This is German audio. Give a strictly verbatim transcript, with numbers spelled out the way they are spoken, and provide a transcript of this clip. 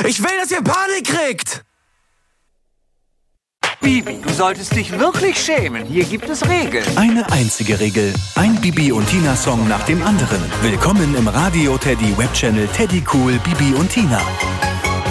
Ich will, dass ihr Panik kriegt! Bibi, du solltest dich wirklich schämen. Hier gibt es Regeln. Eine einzige Regel. Ein Bibi und Tina-Song nach dem anderen. Willkommen im Radio Teddy Webchannel Teddy Cool Bibi und Tina.